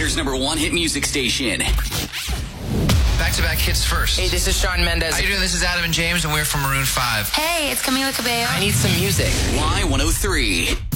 Decatur's #1 hit music station. Back-to-back hits first. Hey, this is Shawn Mendes. How you doing? This is Adam and James, and we're from Maroon 5. Hey, it's Camila Cabello. I need some music. Y103.